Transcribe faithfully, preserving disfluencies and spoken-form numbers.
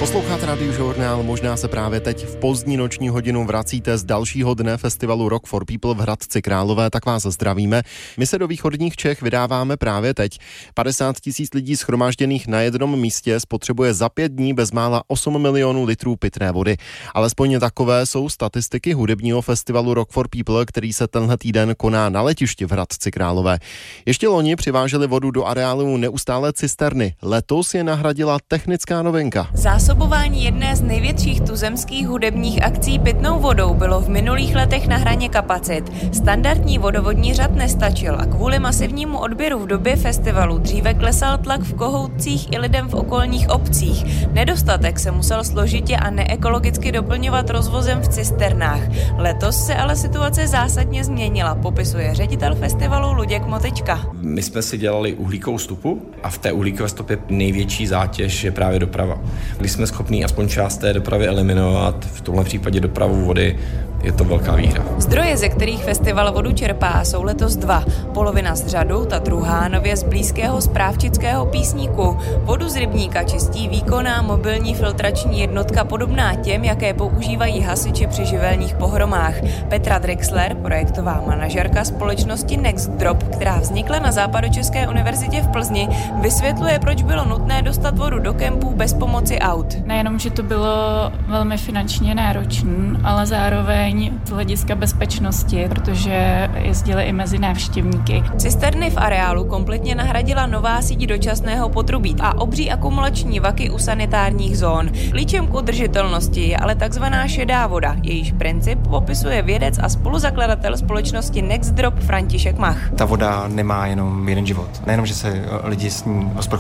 Posloucháte Radiožurnál, možná se právě teď v pozdní noční hodinu vracíte z dalšího dne festivalu Rock for People v Hradci Králové, tak vás zdravíme. My se do východních Čech vydáváme právě teď. padesát tisíc lidí shromážděných na jednom místě spotřebuje za pět dní bezmála osm milionů litrů pitné vody. Alespoň takové jsou statistiky hudebního festivalu Rock for People, který se tenhle týden koná na letišti v Hradci Králové. Ještě loni přiváželi vodu do areálu neustále cisterny. Letos je nahradila technická novinka. Zásobování jedné z největších tuzemských hudebních akcí pitnou vodou bylo v minulých letech na hraně kapacit. Standardní vodovodní řad nestačil a kvůli masivnímu odběru v době festivalu dříve klesal tlak v Kohoutcích i lidem v okolních obcích. Nedostatek se musel složitě a neekologicky doplňovat rozvozem v cisternách. Letos se ale situace zásadně změnila, popisuje ředitel festivalu Luděk Motečka. My jsme si dělali uhlíkovou stopu a v té uhlíkové stopě největší zátěž je právě doprava. Když jsme schopní aspoň část té dopravy eliminovat, v tomhle případě dopravu vody, je to velká výhra. Zdroje, ze kterých festival vodu čerpá, jsou letos dva. Polovina z řadu, ta druhá nově z blízkého správčického Písníku. Vodu z rybníka čistí výkonná mobilní filtrační jednotka podobná těm, jaké používají hasiči při živelních pohromách. Petra Drexler, projektová manažerka společnosti Next Drop, která vznikla na Západočeské univerzitě v Plzni, vysvětluje, proč bylo nutné dostat vodu do kempů bez pomoci aut. Nejenom, že to bylo velmi finančně náročné, ale zároveň z hlediska bezpečnosti, protože jezdili i mezi návštěvníky. Cisterny v areálu kompletně nahradila nová síť dočasného potrubí a obří akumulační vaky u sanitárních zón. Klíčem k udržitelnosti je ale takzvaná šedá voda. Jejíž princip popisuje vědec a spoluzakladatel společnosti Next Drop František Mach. Ta voda nemá jenom jeden život. Nejenom, že se lidi s ní osprchují